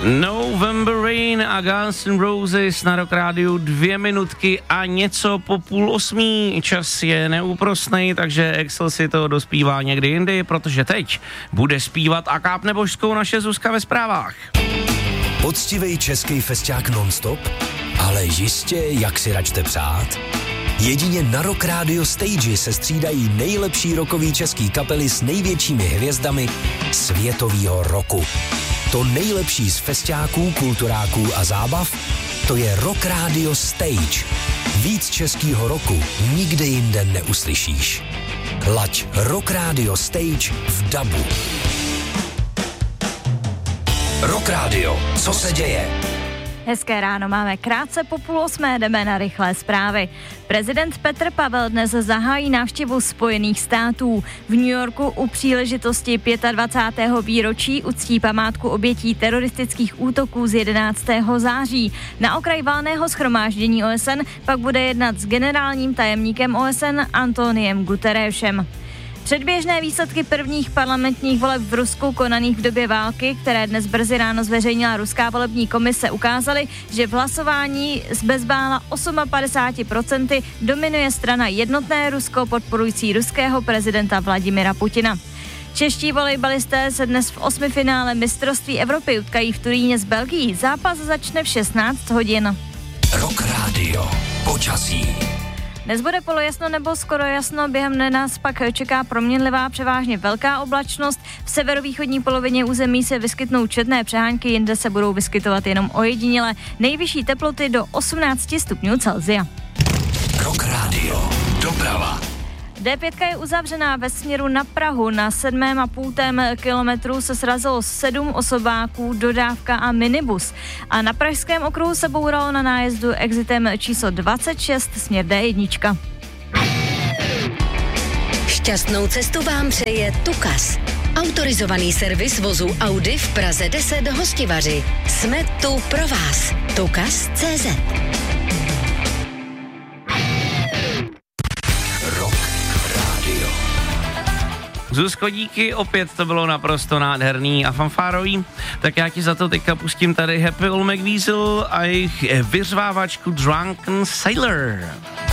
November Rain a Guns N' Roses na Rock Rádiu 2 minutky a něco po 7:30. Čas je neúprosnej, takže Excel si to dospívá někdy jindy, protože teď bude zpívat a kápne božskou naše Zuzka ve zprávách. Poctivej český festiák non-stop, ale jistě, jak si račte přát. Jedině na Rock Radio Stage se střídají nejlepší rockový český kapely s největšími hvězdami světovýho roku. To nejlepší z festiáků, kulturáků a zábav, to je Rock Radio Stage. Víc českýho roku nikde jinde neuslyšíš. Laď Rock Radio Stage v dabu. Rock Radio, co se děje? Hezké ráno, máme krátce po 7:30, jdeme na rychlé zprávy. Prezident Petr Pavel dnes zahájí návštěvu Spojených států. V New Yorku u příležitosti 25. výročí uctí památku obětí teroristických útoků z 11. září. Na okraj valného shromáždění OSN pak bude jednat s generálním tajemníkem OSN Antoniem Guterresem. Předběžné výsledky prvních parlamentních voleb v Rusku konaných v době války, které dnes brzy ráno zveřejnila ruská volební komise, ukázaly, že v hlasování z bezmála 58% dominuje strana Jednotné Rusko podporující ruského prezidenta Vladimira Putina. Čeští volejbalisté se dnes v 8. finále mistrovství Evropy utkají v Turíně s Belgií. Zápas začne v 16 hodin. Rock Radio, počasí. Dnes bude polojasno nebo skoro jasno, během dne nás pak čeká proměnlivá převážně velká oblačnost. V severovýchodní polovině území se vyskytnou četné přehánky, jinde se budou vyskytovat jenom ojediněle. Nejvyšší teploty do 18 stupňů Celsia. Rock Radio, doprava. D5 je uzavřená ve směru na Prahu. Na 7,5 kilometru se srazilo 7 osobáků, dodávka a minibus. A na pražském okruhu se bouralo na nájezdu exitem číslo 26 směr D1. Šťastnou cestu vám přeje Tukas. Autorizovaný servis vozu Audi v Praze 10 Hostivaři. Jsme tu pro vás. Tukas.cz. Zuzko, díky, opět to bylo naprosto nádherný a fanfárový, tak já ti za to teďka pustím tady Happy Old McWeasel a jejich vyřvávačku Drunken Sailor.